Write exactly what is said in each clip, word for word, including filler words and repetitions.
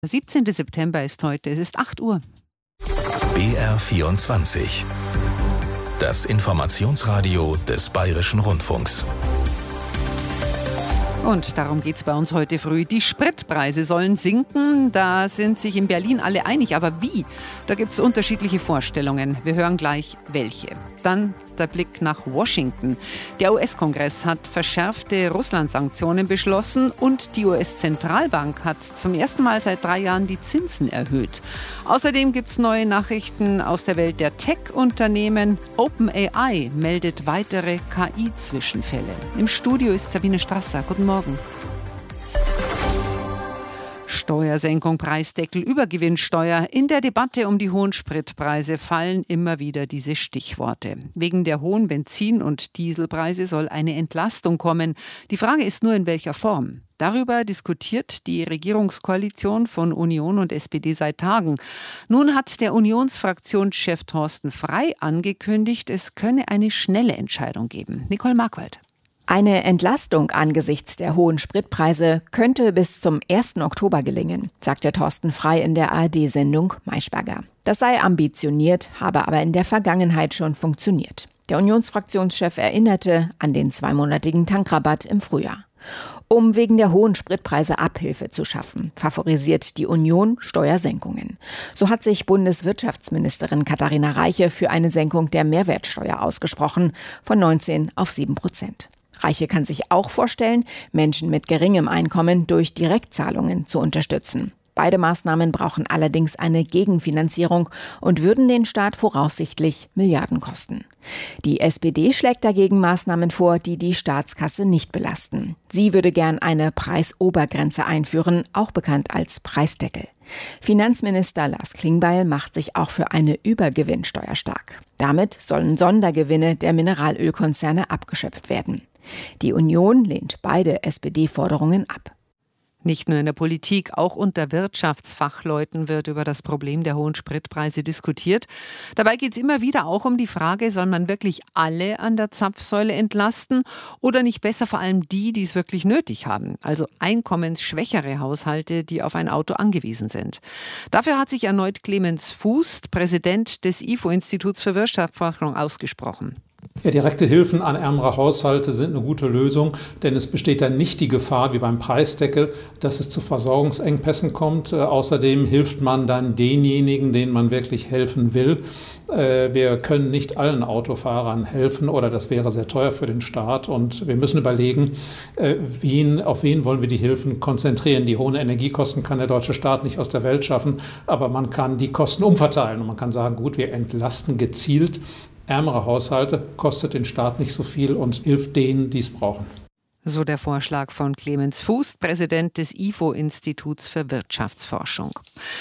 Der siebzehnte September ist heute, es ist acht Uhr. B R vierundzwanzig. Das Informationsradio des Bayerischen Rundfunks. Und darum geht es bei uns heute früh. Die Spritpreise sollen sinken, da sind sich in Berlin alle einig. Aber wie? Da gibt es unterschiedliche Vorstellungen. Wir hören gleich, welche. Dann der Blick nach Washington. Der U S-Kongress hat verschärfte Russland-Sanktionen beschlossen und die U S-Zentralbank hat zum ersten Mal seit drei Jahren die Zinsen erhöht. Außerdem gibt es neue Nachrichten aus der Welt der Tech-Unternehmen. OpenAI meldet weitere K I-Zwischenfälle. Im Studio ist Sabine Strasser. Guten Morgen. Steuersenkung, Preisdeckel, Übergewinnsteuer. In der Debatte um die hohen Spritpreise fallen immer wieder diese Stichworte. Wegen der hohen Benzin- und Dieselpreise soll eine Entlastung kommen. Die Frage ist nur, in welcher Form. Darüber diskutiert die Regierungskoalition von Union und S P D seit Tagen. Nun hat der Unionsfraktionschef Thorsten Frey angekündigt, es könne eine schnelle Entscheidung geben. Nicole Markwald. Eine Entlastung angesichts der hohen Spritpreise könnte bis zum ersten Oktober gelingen, sagte Thorsten Frey in der A R D-Sendung Maischberger. Das sei ambitioniert, habe aber in der Vergangenheit schon funktioniert. Der Unionsfraktionschef erinnerte an den zweimonatigen Tankrabatt im Frühjahr. Um wegen der hohen Spritpreise Abhilfe zu schaffen, favorisiert die Union Steuersenkungen. So hat sich Bundeswirtschaftsministerin Katharina Reiche für eine Senkung der Mehrwertsteuer ausgesprochen, von neunzehn auf sieben Prozent. Reiche kann sich auch vorstellen, Menschen mit geringem Einkommen durch Direktzahlungen zu unterstützen. Beide Maßnahmen brauchen allerdings eine Gegenfinanzierung und würden den Staat voraussichtlich Milliarden kosten. Die S P D schlägt dagegen Maßnahmen vor, die die Staatskasse nicht belasten. Sie würde gern eine Preisobergrenze einführen, auch bekannt als Preisdeckel. Finanzminister Lars Klingbeil macht sich auch für eine Übergewinnsteuer stark. Damit sollen Sondergewinne der Mineralölkonzerne abgeschöpft werden. Die Union lehnt beide S P D-Forderungen ab. Nicht nur in der Politik, auch unter Wirtschaftsfachleuten wird über das Problem der hohen Spritpreise diskutiert. Dabei geht es immer wieder auch um die Frage, soll man wirklich alle an der Zapfsäule entlasten oder nicht besser vor allem die, die es wirklich nötig haben, also einkommensschwächere Haushalte, die auf ein Auto angewiesen sind. Dafür hat sich erneut Clemens Fuß, Präsident des I F O-Instituts für Wirtschaftsforschung, ausgesprochen. Ja, direkte Hilfen an ärmere Haushalte sind eine gute Lösung, denn es besteht dann nicht die Gefahr wie beim Preisdeckel, dass es zu Versorgungsengpässen kommt. Äh, außerdem hilft man dann denjenigen, denen man wirklich helfen will. Äh, wir können nicht allen Autofahrern helfen oder das wäre sehr teuer für den Staat. Und wir müssen überlegen, äh, wen, auf wen wollen wir die Hilfen konzentrieren. Die hohen Energiekosten kann der deutsche Staat nicht aus der Welt schaffen, aber man kann die Kosten umverteilen und man kann sagen, gut, wir entlasten gezielt ärmere Haushalte, kostet den Staat nicht so viel und hilft denen, die es brauchen. So der Vorschlag von Clemens Fuß, Präsident des I F O-Instituts für Wirtschaftsforschung.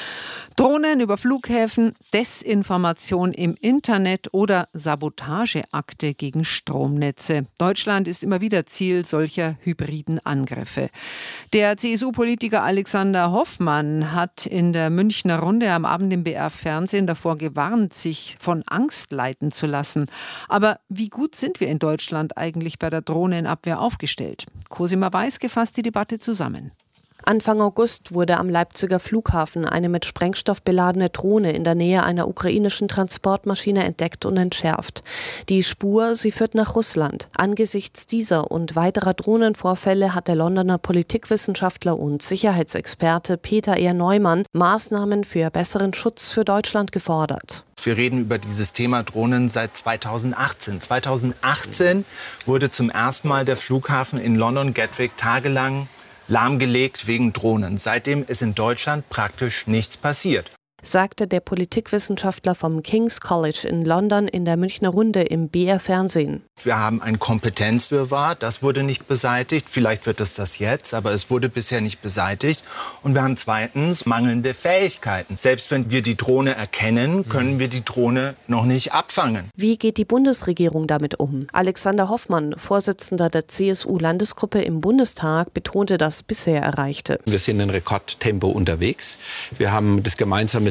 Drohnen über Flughäfen, Desinformation im Internet oder Sabotageakte gegen Stromnetze. Deutschland ist immer wieder Ziel solcher hybriden Angriffe. Der C S U-Politiker Alexander Hoffmann hat in der Münchner Runde am Abend im B R-Fernsehen davor gewarnt, sich von Angst leiten zu lassen. Aber wie gut sind wir in Deutschland eigentlich bei der Drohnenabwehr aufgestellt? Cosima Weiß gefasst die Debatte zusammen. Anfang August wurde am Leipziger Flughafen eine mit Sprengstoff beladene Drohne in der Nähe einer ukrainischen Transportmaschine entdeckt und entschärft. Die Spur, sie führt nach Russland. Angesichts dieser und weiterer Drohnenvorfälle hat der Londoner Politikwissenschaftler und Sicherheitsexperte Peter E. Neumann Maßnahmen für besseren Schutz für Deutschland gefordert. Wir reden über dieses Thema Drohnen seit zweitausendachtzehn. zweitausendachtzehn wurde zum ersten Mal der Flughafen in London Gatwick tagelang lahmgelegt wegen Drohnen. Seitdem ist in Deutschland praktisch nichts passiert, sagte der Politikwissenschaftler vom King's College in London in der Münchner Runde im B R-Fernsehen. Wir haben ein Kompetenzwirrwarr, das wurde nicht beseitigt. Vielleicht wird es das jetzt, aber es wurde bisher nicht beseitigt. Und wir haben zweitens mangelnde Fähigkeiten. Selbst wenn wir die Drohne erkennen, können wir die Drohne noch nicht abfangen. Wie geht die Bundesregierung damit um? Alexander Hoffmann, Vorsitzender der C S U-Landesgruppe im Bundestag, betonte das bisher Erreichte. Wir sind in Rekordtempo unterwegs. Wir haben das gemeinsam mit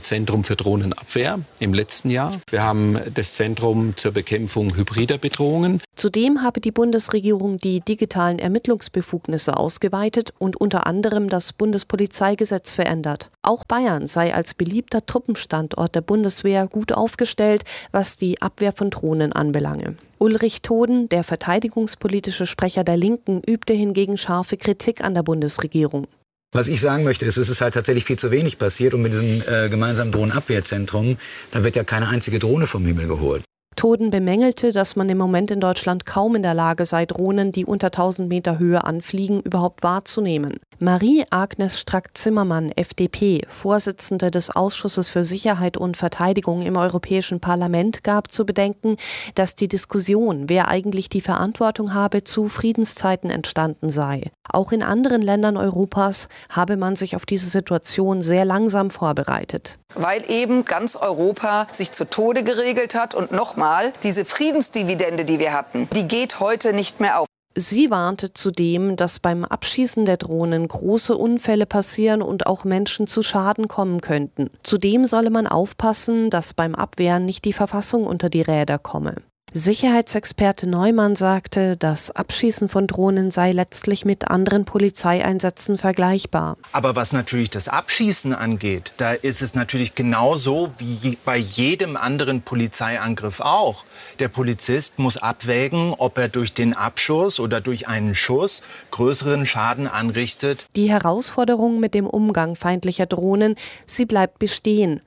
Zentrum für Drohnenabwehr im letzten Jahr. Wir haben das Zentrum zur Bekämpfung hybrider Bedrohungen. Zudem habe die Bundesregierung die digitalen Ermittlungsbefugnisse ausgeweitet und unter anderem das Bundespolizeigesetz verändert. Auch Bayern sei als beliebter Truppenstandort der Bundeswehr gut aufgestellt, was die Abwehr von Drohnen anbelange. Ulrich Toden, der verteidigungspolitische Sprecher der Linken, übte hingegen scharfe Kritik an der Bundesregierung. Was ich sagen möchte, ist, es ist halt tatsächlich viel zu wenig passiert und mit diesem äh, gemeinsamen Drohnenabwehrzentrum, da wird ja keine einzige Drohne vom Himmel geholt. Toden bemängelte, dass man im Moment in Deutschland kaum in der Lage sei, Drohnen, die unter tausend Meter Höhe anfliegen, überhaupt wahrzunehmen. Marie-Agnes Strack-Zimmermann, F D P, Vorsitzende des Ausschusses für Sicherheit und Verteidigung im Europäischen Parlament, gab zu bedenken, dass die Diskussion, wer eigentlich die Verantwortung habe, zu Friedenszeiten entstanden sei. Auch in anderen Ländern Europas habe man sich auf diese Situation sehr langsam vorbereitet. Weil eben ganz Europa sich zu Tode geregelt hat und nochmal, diese Friedensdividende, die wir hatten, die geht heute nicht mehr auf. Sie warnte zudem, dass beim Abschießen der Drohnen große Unfälle passieren und auch Menschen zu Schaden kommen könnten. Zudem solle man aufpassen, dass beim Abwehren nicht die Verfassung unter die Räder komme. Sicherheitsexperte Neumann sagte, das Abschießen von Drohnen sei letztlich mit anderen Polizeieinsätzen vergleichbar. Aber was natürlich das Abschießen angeht, da ist es natürlich genauso wie bei jedem anderen Polizeiangriff auch. Der Polizist muss abwägen, ob er durch den Abschuss oder durch einen Schuss größeren Schaden anrichtet. Die Herausforderung mit dem Umgang feindlicher Drohnen, sie bleibt bestehen.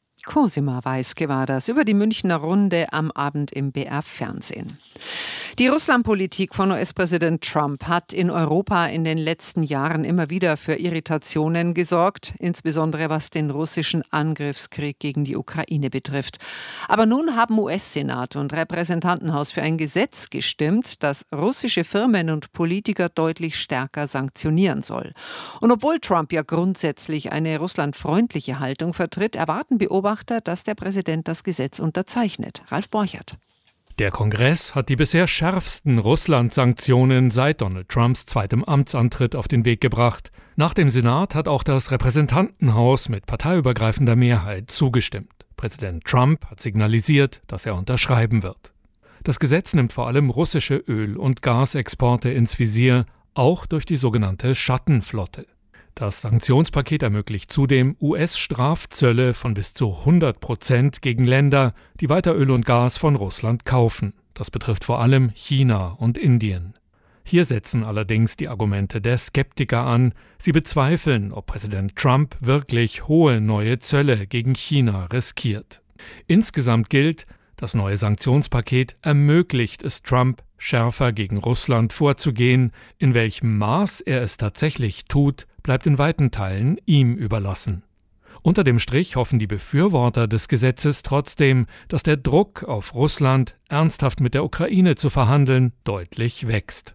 Cosima Weiske war das über die Münchner Runde am Abend im B R-Fernsehen. Die Russlandpolitik von U S-Präsident Trump hat in Europa in den letzten Jahren immer wieder für Irritationen gesorgt, insbesondere was den russischen Angriffskrieg gegen die Ukraine betrifft. Aber nun haben U S-Senat und Repräsentantenhaus für ein Gesetz gestimmt, das russische Firmen und Politiker deutlich stärker sanktionieren soll. Und obwohl Trump ja grundsätzlich eine russlandfreundliche Haltung vertritt, erwarten Beobachter, dass der Präsident das Gesetz unterzeichnet. Ralf Borchert. Der Kongress hat die bisher schärfsten Russland-Sanktionen seit Donald Trumps zweitem Amtsantritt auf den Weg gebracht. Nach dem Senat hat auch das Repräsentantenhaus mit parteiübergreifender Mehrheit zugestimmt. Präsident Trump hat signalisiert, dass er unterschreiben wird. Das Gesetz nimmt vor allem russische Öl- und Gasexporte ins Visier, auch durch die sogenannte Schattenflotte. Das Sanktionspaket ermöglicht zudem U S-Strafzölle von bis zu hundert Prozent gegen Länder, die weiter Öl und Gas von Russland kaufen. Das betrifft vor allem China und Indien. Hier setzen allerdings die Argumente der Skeptiker an. Sie bezweifeln, ob Präsident Trump wirklich hohe neue Zölle gegen China riskiert. Insgesamt gilt, das neue Sanktionspaket ermöglicht es Trump, schärfer gegen Russland vorzugehen. In welchem Maß er es tatsächlich tut, bleibt in weiten Teilen ihm überlassen. Unter dem Strich hoffen die Befürworter des Gesetzes trotzdem, dass der Druck auf Russland, ernsthaft mit der Ukraine zu verhandeln, deutlich wächst.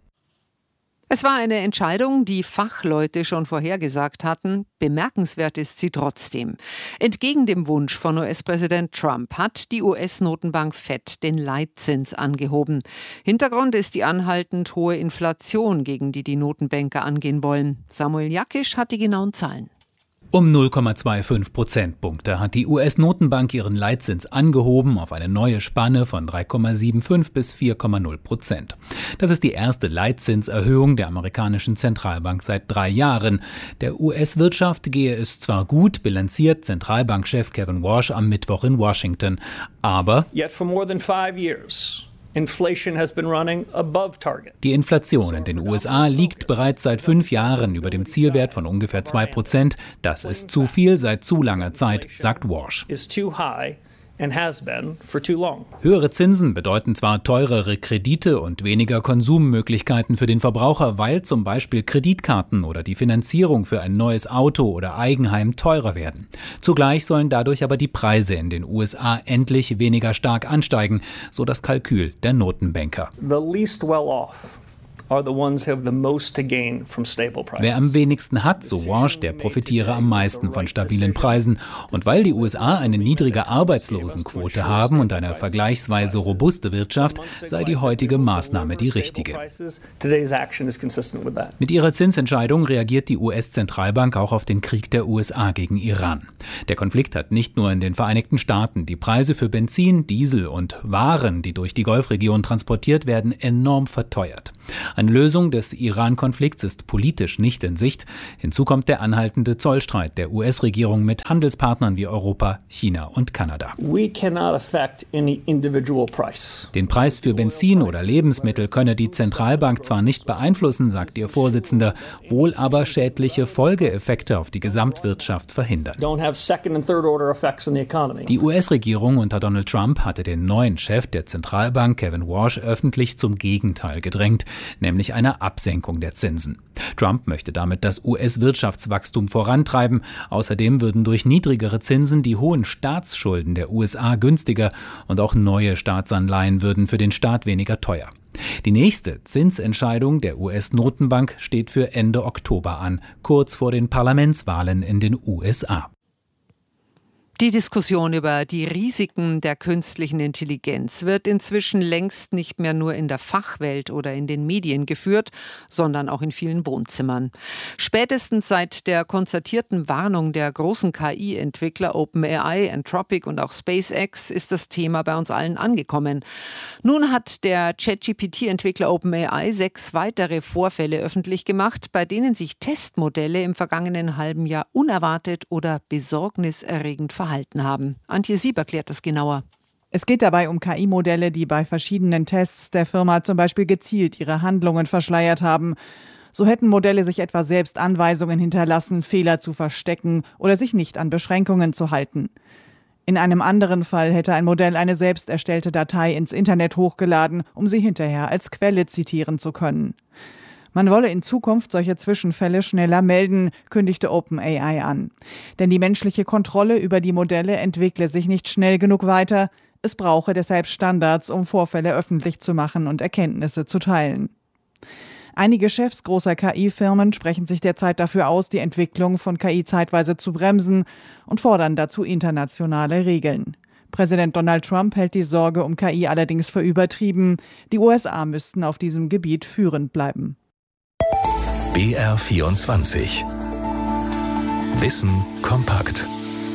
Es war eine Entscheidung, die Fachleute schon vorhergesagt hatten. Bemerkenswert ist sie trotzdem. Entgegen dem Wunsch von U S-Präsident Trump hat die U S-Notenbank Fed den Leitzins angehoben. Hintergrund ist die anhaltend hohe Inflation, gegen die die Notenbanker angehen wollen. Samuel Jakisch hat die genauen Zahlen. Um null Komma fünfundzwanzig Prozentpunkte hat die U S-Notenbank ihren Leitzins angehoben auf eine neue Spanne von drei Komma fünfundsiebzig bis vier Komma null Prozent. Das ist die erste Leitzinserhöhung der amerikanischen Zentralbank seit drei Jahren. Der U S-Wirtschaft gehe es zwar gut, bilanziert Zentralbankchef Kevin Warsh am Mittwoch in Washington, aber Yet for more than five years. Inflation has been running above target. Die Inflation in den U S A liegt bereits seit fünf Jahren über dem Zielwert von ungefähr zwei Prozent. Das ist zu viel seit zu langer Zeit, sagt Warsh. Is too high and has been for too long. Höhere Zinsen bedeuten zwar teurere Kredite und weniger Konsummöglichkeiten für den Verbraucher, weil zum Beispiel Kreditkarten oder die Finanzierung für ein neues Auto oder Eigenheim teurer werden. Zugleich sollen dadurch aber die Preise in den U S A endlich weniger stark ansteigen, so das Kalkül der Notenbanker. The least well off are the ones who have the most to gain from stable prices. Wer am wenigsten hat, so Walsh, der profitiere am meisten von stabilen Preisen. Und weil die U S A eine niedrige Arbeitslosenquote haben und eine vergleichsweise robuste Wirtschaft, sei die heutige Maßnahme die richtige. Mit ihrer Zinsentscheidung reagiert die U S-Zentralbank auch auf den Krieg der U S A gegen Iran. Der Konflikt hat nicht nur in den Vereinigten Staaten die Preise für Benzin, Diesel und Waren, die durch die Golfregion transportiert werden, enorm verteuert. Eine Lösung des Iran-Konflikts ist politisch nicht in Sicht. Hinzu kommt der anhaltende Zollstreit der U S-Regierung mit Handelspartnern wie Europa, China und Kanada. We cannot affect any individual price. Den Preis für Benzin oder Lebensmittel könne die Zentralbank zwar nicht beeinflussen, sagt ihr Vorsitzender, wohl aber schädliche Folgeeffekte auf die Gesamtwirtschaft verhindern. Don't have second and third order effects in the economy. Die U S-Regierung unter Donald Trump hatte den neuen Chef der Zentralbank, Kevin Warsh, öffentlich zum Gegenteil gedrängt, nämlich einer Absenkung der Zinsen. Trump möchte damit das U S-Wirtschaftswachstum vorantreiben. Außerdem würden durch niedrigere Zinsen die hohen Staatsschulden der U S A günstiger und auch neue Staatsanleihen würden für den Staat weniger teuer. Die nächste Zinsentscheidung der U S-Notenbank steht für Ende Oktober an, kurz vor den Parlamentswahlen in den U S A. Die Diskussion über die Risiken der künstlichen Intelligenz wird inzwischen längst nicht mehr nur in der Fachwelt oder in den Medien geführt, sondern auch in vielen Wohnzimmern. Spätestens seit der konzertierten Warnung der großen K I-Entwickler OpenAI, Anthropic und auch SpaceX ist das Thema bei uns allen angekommen. Nun hat der ChatGPT-Entwickler OpenAI sechs weitere Vorfälle öffentlich gemacht, bei denen sich Testmodelle im vergangenen halben Jahr unerwartet oder besorgniserregend verhalten haben. Antje Sieb erklärt das genauer. Es geht dabei um K I-Modelle, die bei verschiedenen Tests der Firma zum Beispiel gezielt ihre Handlungen verschleiert haben. So hätten Modelle sich etwa selbst Anweisungen hinterlassen, Fehler zu verstecken oder sich nicht an Beschränkungen zu halten. In einem anderen Fall hätte ein Modell eine selbst erstellte Datei ins Internet hochgeladen, um sie hinterher als Quelle zitieren zu können. Man wolle in Zukunft solche Zwischenfälle schneller melden, kündigte OpenAI an. Denn die menschliche Kontrolle über die Modelle entwickle sich nicht schnell genug weiter. Es brauche deshalb Standards, um Vorfälle öffentlich zu machen und Erkenntnisse zu teilen. Einige Chefs großer K I-Firmen sprechen sich derzeit dafür aus, die Entwicklung von K I zeitweise zu bremsen und fordern dazu internationale Regeln. Präsident Donald Trump hält die Sorge um K I allerdings für übertrieben. Die U S A müssten auf diesem Gebiet führend bleiben. B R vierundzwanzig. Wissen kompakt.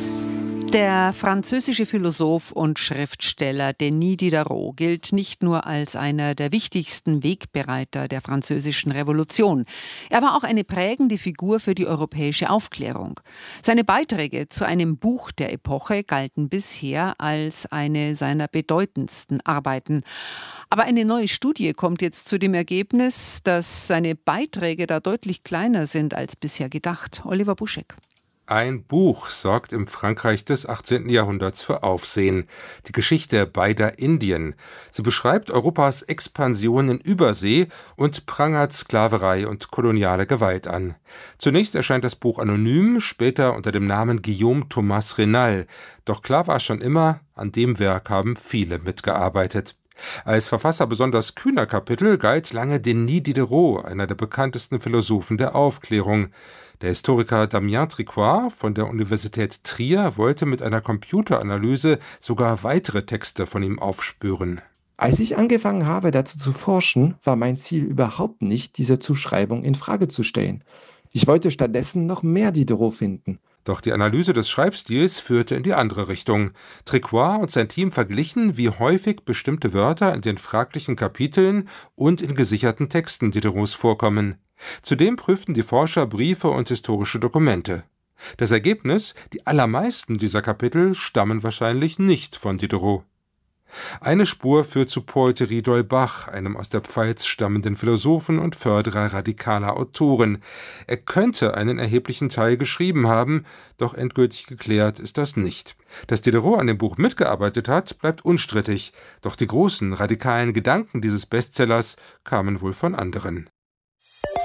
Der französische Philosoph und Schriftsteller Denis Diderot gilt nicht nur als einer der wichtigsten Wegbereiter der französischen Revolution. Er war auch eine prägende Figur für die europäische Aufklärung. Seine Beiträge zu einem Buch der Epoche galten bisher als eine seiner bedeutendsten Arbeiten. Aber eine neue Studie kommt jetzt zu dem Ergebnis, dass seine Beiträge da deutlich kleiner sind als bisher gedacht. Oliver Buschek. Ein Buch sorgt im Frankreich des achtzehnten Jahrhunderts für Aufsehen. Die Geschichte beider Indien. Sie beschreibt Europas Expansion in Übersee und prangert Sklaverei und koloniale Gewalt an. Zunächst erscheint das Buch anonym, später unter dem Namen Guillaume Thomas Raynal. Doch klar war schon immer, an dem Werk haben viele mitgearbeitet. Als Verfasser besonders kühner Kapitel galt lange Denis Diderot, einer der bekanntesten Philosophen der Aufklärung. Der Historiker Damien Tricoire von der Universität Trier wollte mit einer Computeranalyse sogar weitere Texte von ihm aufspüren. Als ich angefangen habe, dazu zu forschen, war mein Ziel überhaupt nicht, diese Zuschreibung in Frage zu stellen. Ich wollte stattdessen noch mehr Diderot finden. Doch die Analyse des Schreibstils führte in die andere Richtung. Tricoire und sein Team verglichen, wie häufig bestimmte Wörter in den fraglichen Kapiteln und in gesicherten Texten Diderots vorkommen. Zudem prüften die Forscher Briefe und historische Dokumente. Das Ergebnis: Die allermeisten dieser Kapitel stammen wahrscheinlich nicht von Diderot. Eine Spur führt zu Paul-Thierry d'Holbach, einem aus der Pfalz stammenden Philosophen und Förderer radikaler Autoren. Er könnte einen erheblichen Teil geschrieben haben, doch endgültig geklärt ist das nicht. Dass Diderot an dem Buch mitgearbeitet hat, bleibt unstrittig, doch die großen radikalen Gedanken dieses Bestsellers kamen wohl von anderen.